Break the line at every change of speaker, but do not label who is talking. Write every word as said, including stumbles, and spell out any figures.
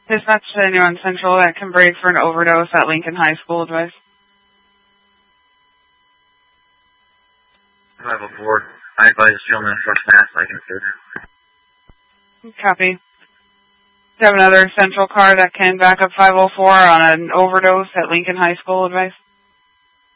Dispatch to anyone central that can break for an overdose at Lincoln High School, advice.
five oh four. I advise this gentleman to trust mass like in
Copy. Do you have another central car that can back up five oh four on an overdose at Lincoln High School, advice?